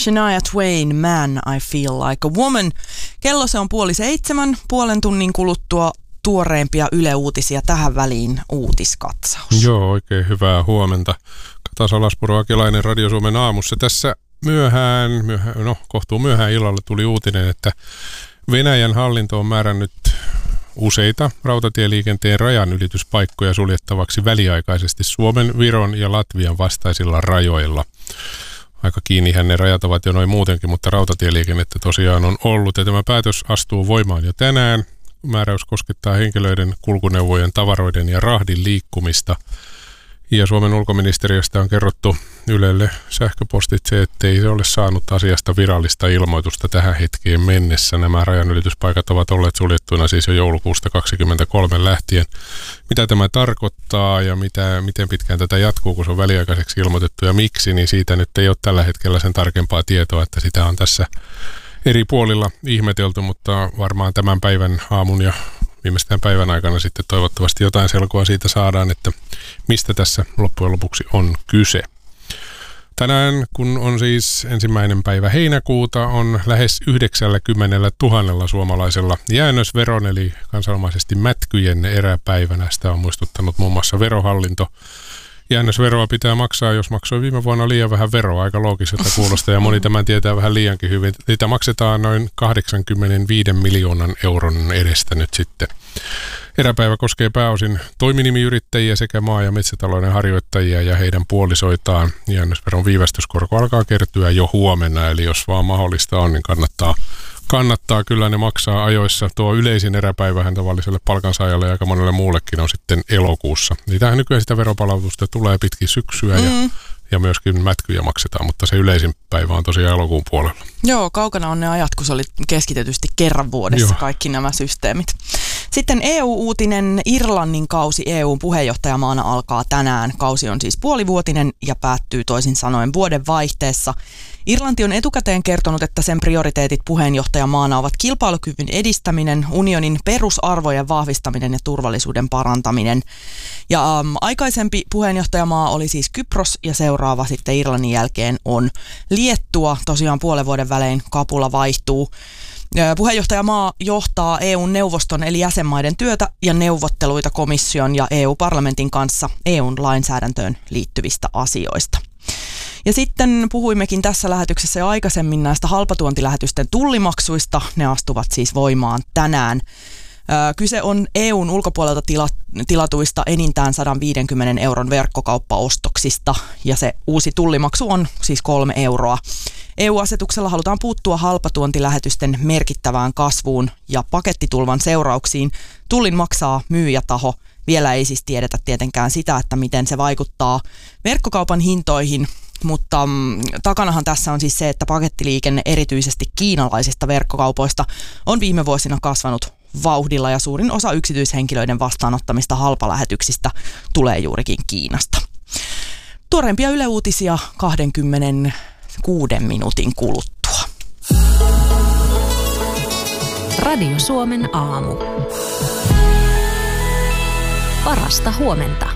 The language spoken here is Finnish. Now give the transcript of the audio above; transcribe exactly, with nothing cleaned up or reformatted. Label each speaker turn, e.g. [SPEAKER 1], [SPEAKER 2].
[SPEAKER 1] Shania Twain, Man, I Feel Like a Woman. Kello se on puoli seitsemän, puolen tunnin kuluttua tuoreempia Yle Uutisia tähän väliin uutiskatsaus.
[SPEAKER 2] Joo, oikein hyvää huomenta. Kata Salaspuro, Akelainen, Radio Suomen aamussa. Tässä myöhään, myöhään, no kohtuu myöhään illalla tuli uutinen, että Venäjän hallinto on määrännyt useita rautatieliikenteen rajanylityspaikkoja suljettavaksi väliaikaisesti Suomen, Viron ja Latvian vastaisilla rajoilla. Aika kiinnihän ne rajat ovat jo noin muutenkin, mutta rautatieliikennettä tosiaan on ollut ja tämä päätös astuu voimaan jo tänään. Määräys koskettaa henkilöiden, kulkuneuvojen, tavaroiden ja rahdin liikkumista. Ja Suomen ulkoministeriöstä on kerrottu Ylelle sähköpostitse, ettei se ole saanut asiasta virallista ilmoitusta tähän hetkeen mennessä. Nämä rajanylityspaikat ovat olleet suljettuina siis jo joulukuusta kaksikymmentäkolme lähtien. Mitä tämä tarkoittaa ja mitä, miten pitkään tätä jatkuu, kun se on väliaikaiseksi ilmoitettu ja miksi, niin siitä nyt ei ole tällä hetkellä sen tarkempaa tietoa, että sitä on tässä eri puolilla ihmetelty, mutta varmaan tämän päivän aamun ja viimeistään päivän aikana sitten toivottavasti jotain selkoa siitä saadaan, että mistä tässä loppujen lopuksi on kyse. Tänään, kun on siis ensimmäinen päivä heinäkuuta, on lähes yhdeksänkymmentätuhatta suomalaisella jäännösveron, eli kansanomaisesti mätkyjen eräpäivänä. Sitä on muistuttanut muun muassa Verohallinto. Jäännösveroa pitää maksaa, jos maksoi viime vuonna liian vähän veroa, aika loogiselta kuulosta, ja moni tämän tietää vähän liiankin hyvin. Niitä maksetaan noin kahdeksankymmentäviisi miljoonan euron edestä nyt sitten. Eräpäivä koskee pääosin toiminimiyrittäjiä sekä maa- ja metsätalouden harjoittajia ja heidän puolisoitaan. Jäännösveron viivästyskorko alkaa kertyä jo huomenna, eli jos vaan mahdollista on, niin kannattaa Kannattaa kyllä ne maksaa ajoissa. Tuo yleisin eräpäivähän tavalliselle palkansaajalle ja aika monelle muullekin on sitten elokuussa. Niitähän nykyään sitä veropalautusta tulee pitkin syksyä mm. ja, ja myöskin mätkyjä maksetaan, mutta se yleisin päivä on tosiaan elokuun puolella.
[SPEAKER 1] Joo, kaukana on ne ajat, kun se oli keskitetysti kerran vuodessa Joo. kaikki nämä systeemit. Sitten E U-uutinen. Irlannin kausi E U:n puheenjohtajamaana alkaa tänään. Kausi on siis puolivuotinen ja päättyy toisin sanoen vuoden vaihteessa. Irlanti on etukäteen kertonut, että sen prioriteetit puheenjohtajamaana ovat kilpailukyvyn edistäminen, unionin perusarvojen vahvistaminen ja turvallisuuden parantaminen. Ja äm, aikaisempi puheenjohtajamaa oli siis Kypros ja seuraava sitten Irlannin jälkeen on Liettua. Tosiaan puolen vuoden välein kapula vaihtuu. Puheenjohtajamaa johtaa E U-neuvoston eli jäsenmaiden työtä ja neuvotteluita komission ja E U-parlamentin kanssa E U-lainsäädäntöön liittyvistä asioista. Ja sitten puhuimmekin tässä lähetyksessä jo aikaisemmin näistä halpatuontilähetysten tullimaksuista. Ne astuvat siis voimaan tänään. Kyse on E U:n ulkopuolelta tila, tilatuista enintään sata viisikymmentä euron verkkokauppaostoksista ja se uusi tullimaksu on siis kolme euroa. E U-asetuksella halutaan puuttua halpatuontilähetysten merkittävään kasvuun ja pakettitulvan seurauksiin. Tullin maksaa myyjätaho. Vielä ei siis tiedetä tietenkään sitä, että miten se vaikuttaa verkkokaupan hintoihin, mutta mm, takanahan tässä on siis se, että pakettiliikenne erityisesti kiinalaisista verkkokaupoista on viime vuosina kasvanut vauhdilla ja suurin osa yksityishenkilöiden vastaanottamista halpalähetyksistä tulee juurikin Kiinasta. Tuoreimpia Yle Uutisia kaksikymmentäkuuden minuutin kuluttua.
[SPEAKER 3] Radio Suomen aamu. Parasta huomenta.